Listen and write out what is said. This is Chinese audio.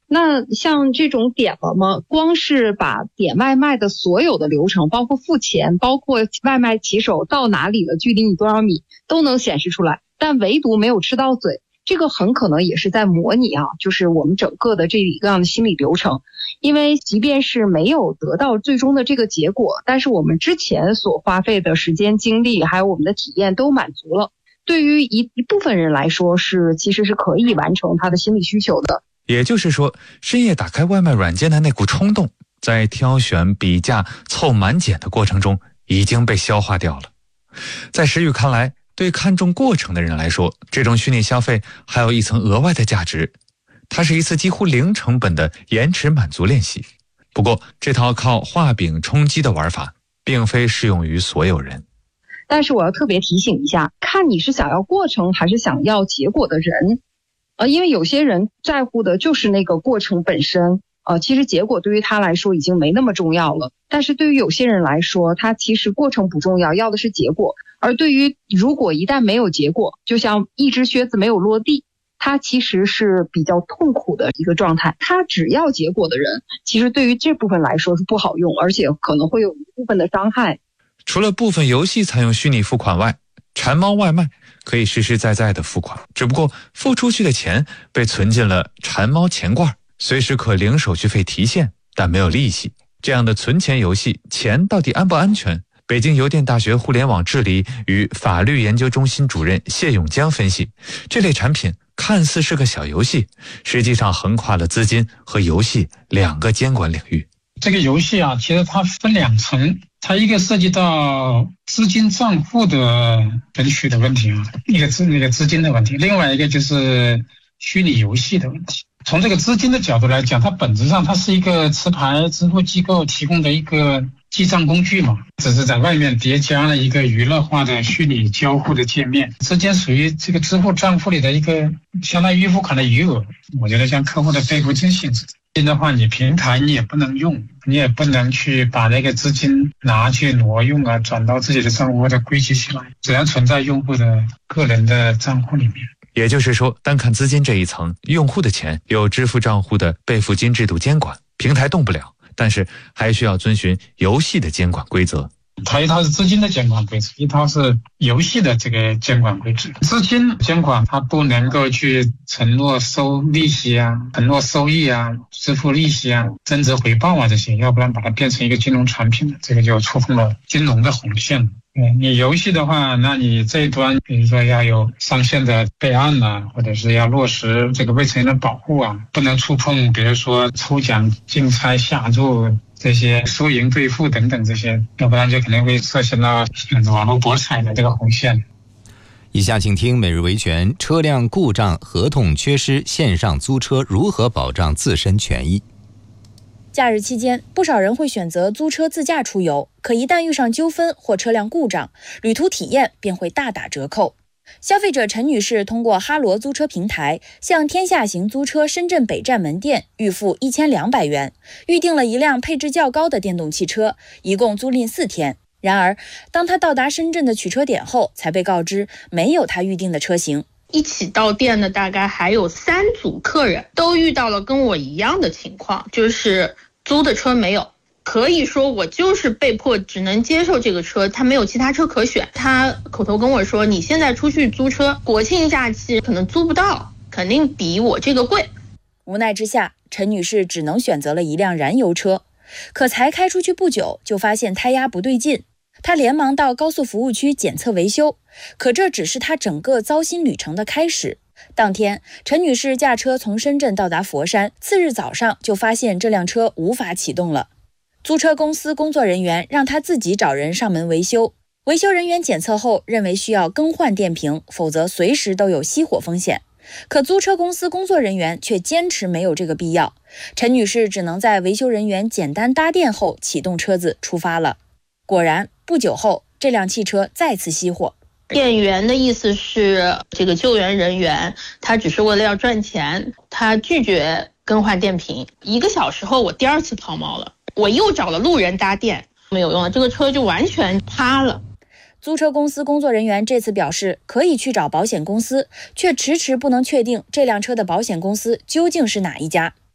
那像这种点了吗？光是把点外卖的所有的流程，包括付钱，包括外卖骑手到哪里了，距离你多少米，都能显示出来，但唯独没有吃到嘴。这个很可能也是在模拟就是我们整个的这一个样的心理流程。因为即便是没有得到最终的这个结果，但是我们之前所花费的时间精力还有我们的体验都满足了，对于一部分人来说其实是可以完成他的心理需求的。 也就是说，深夜打开外卖软件的那股冲动，在挑选、比价、凑满减的过程中已经被消化掉了。在石宇看来，对看重过程的人来说，这种虚拟消费还有一层额外的价值，它是一次几乎零成本的延迟满足练习。不过，这套靠画饼充饥的玩法，并非适用于所有人。 但是我要特别提醒一下，看你是想要过程还是想要结果的人。因为有些人在乎的就是那个过程本身，其实结果对于他来说已经没那么重要了。但是对于有些人来说，他其实过程不重要，要的是结果。而对于如果一旦没有结果，就像一只靴子没有落地，他其实是比较痛苦的一个状态。他只要结果的人，其实对于这部分来说是不好用，而且可能会有一部分的伤害。 除了部分游戏采用虚拟付款外，馋猫外卖可以实实在在的付款，只不过付出去的钱被存进了馋猫钱罐，随时可零手续费提现，但没有利息。这样的存钱游戏，钱到底安不安全？北京邮电大学互联网治理与法律研究中心主任谢永江分析，这类产品看似是个小游戏，实际上横跨了资金和游戏两个监管领域。 这个游戏其实它分两层，它一个涉及到资金账户的本取的问题一个资金的问题，另外一个就是虚拟游戏的问题。从这个资金的角度来讲，它本质上它是一个持牌支付机构提供的一个记账工具嘛，只是在外面叠加了一个娱乐化的虚拟交互的界面，资金属于这个支付账户里的一个相当于预付款的余额。我觉得像客户的备付金性质的话，你平台你也不能用，你也不能去把那个资金拿去挪用转到自己的账户或者归集起来，只要存在用户的个人的账户里面。 也就是说，单看资金这一层，用户的钱有支付账户的备付金制度监管，平台动不了，但是还需要遵循游戏的监管规则。 它一套是资金的监管规则，一套是游戏的这个监管规则。资金监管它不能够去承诺收利息承诺收益支付利息增值回报这些，要不然把它变成一个金融产品，这个就触碰了金融的红线。你游戏的话，那你这一端比如说要有上线的备案或者是要落实这个未成年人保护不能触碰比如说抽奖竞猜下注这些输赢兑付等等这些，要不然就可能会涉及到网络博彩的这个红线。 以下请听每日维权：车辆故障、合同缺失，线上租车如何保障自身权益？ 假日期间，不少人会选择租车自驾出游，可一旦遇上纠纷或车辆故障，旅途体验便会大打折扣。消费者陈女士通过哈罗租车平台向天下行租车深圳北站门店预付1200元，预定了一辆配置较高的电动汽车，一共租赁4天。然而，当她到达深圳的取车点后，才被告知没有她预定的车型。 一起到店的大概还有3组客人，都遇到了跟我一样的情况，就是租的车没有。可以说我就是被迫只能接受这个车，他没有其他车可选。他口头跟我说，你现在出去租车，国庆假期可能租不到，肯定比我这个贵。 无奈之下，陈女士只能选择了一辆燃油车，可才开出去不久，就发现胎压不对劲。她连忙到高速服务区检测维修，可这只是她整个糟心旅程的开始。当天，陈女士驾车从深圳到达佛山，次日早上就发现这辆车无法启动了。租车公司工作人员让她自己找人上门维修，维修人员检测后认为需要更换电瓶，否则随时都有熄火风险。可租车公司工作人员却坚持没有这个必要，陈女士只能在维修人员简单搭电后启动车子出发了。果然，不久后这辆汽车再次熄火。 店员的意思是，这个救援人员他只是为了要赚钱，他拒绝更换电瓶。1个小时后，我第2次抛锚了，我又找了路人搭电，没有用了，这个车就完全塌了。 租车公司工作人员这次表示可以去找保险公司，却迟迟不能确定这辆车的保险公司究竟是哪一家。